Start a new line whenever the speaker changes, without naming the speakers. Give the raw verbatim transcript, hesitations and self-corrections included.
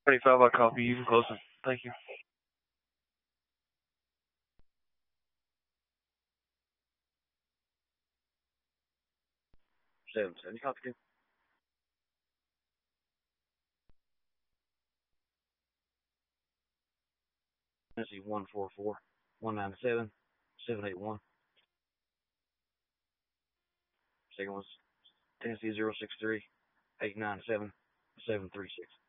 twenty-five, I copy you. Close it. Thank you.
seven seven, copy two. Tennessee one four four, one nine seven, seven eight one. Second one's Tennessee zero six three, eight nine seven, seven three six.